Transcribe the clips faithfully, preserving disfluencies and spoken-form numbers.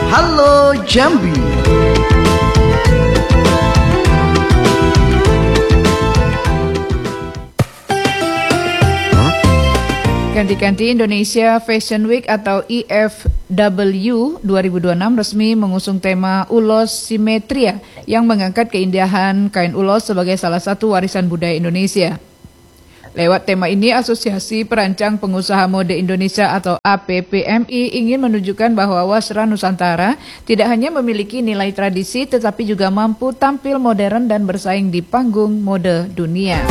Halo Jambi. Ganti-ganti Indonesia Fashion Week atau I F W dua ribu dua puluh enam resmi mengusung tema Ulos Simetria yang mengangkat keindahan kain ulos sebagai salah satu warisan budaya Indonesia. Lewat tema ini, Asosiasi Perancang Pengusaha Mode Indonesia atau A P P M I ingin menunjukkan bahwa wasra Nusantara tidak hanya memiliki nilai tradisi tetapi juga mampu tampil modern dan bersaing di panggung mode dunia.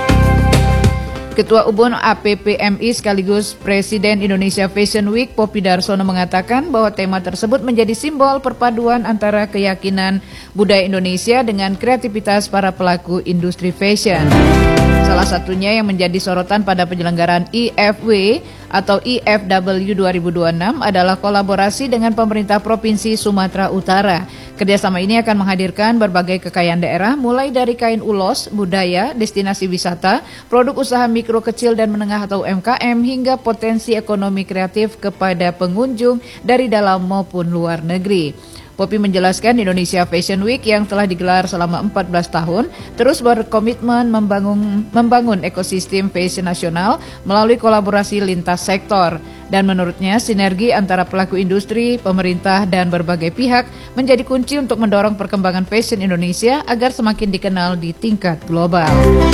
Ketua Ubun A P P M I sekaligus Presiden Indonesia Fashion Week, Poppy Darsono mengatakan bahwa tema tersebut menjadi simbol perpaduan antara keyakinan budaya Indonesia dengan kreativitas para pelaku industri fashion. Salah satunya yang menjadi sorotan pada penyelenggaraan I F W atau I F W dua ribu dua puluh enam adalah kolaborasi dengan pemerintah Provinsi Sumatera Utara. Kerjasama ini akan menghadirkan berbagai kekayaan daerah mulai dari kain ulos, budaya, destinasi wisata, produk usaha mikro kecil dan menengah atau U M K M hingga potensi ekonomi kreatif kepada pengunjung dari dalam maupun luar negeri. Poppy menjelaskan Indonesia Fashion Week yang telah digelar selama empat belas tahun terus berkomitmen membangun, membangun ekosistem fashion nasional melalui kolaborasi lintas sektor. Dan menurutnya sinergi antara pelaku industri, pemerintah, dan berbagai pihak menjadi kunci untuk mendorong perkembangan fashion Indonesia agar semakin dikenal di tingkat global.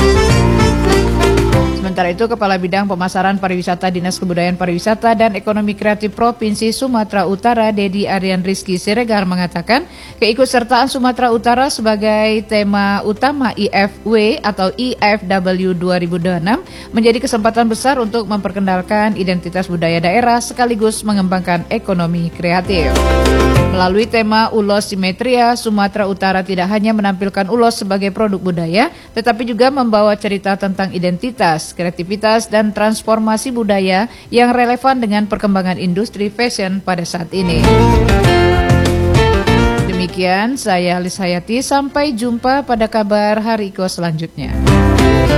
Sementara itu, Kepala Bidang Pemasaran Pariwisata Dinas Kebudayaan Pariwisata dan Ekonomi Kreatif Provinsi Sumatera Utara, Dedi Aryan Rizky Siregar mengatakan, keikutsertaan Sumatera Utara sebagai tema utama I F W atau I F W dua ribu dua puluh enam menjadi kesempatan besar untuk memperkenalkan identitas budaya daerah sekaligus mengembangkan ekonomi kreatif. Melalui tema Ulos Simetria, Sumatera Utara tidak hanya menampilkan ulos sebagai produk budaya, tetapi juga membawa cerita tentang identitas, kreativitas, dan transformasi budaya yang relevan dengan perkembangan industri fashion pada saat ini. Demikian, saya Lis Hayati, sampai jumpa pada kabar Hariko selanjutnya.